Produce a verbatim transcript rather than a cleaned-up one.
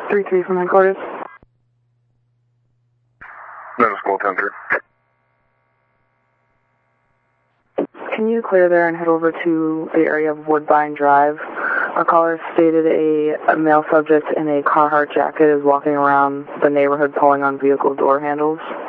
three three from headquarters. Middle school, ten three. Can you clear there and head over to the area of Woodbine Drive? Our caller stated a, a male subject in a Carhartt jacket is walking around the neighborhood pulling on vehicle door handles.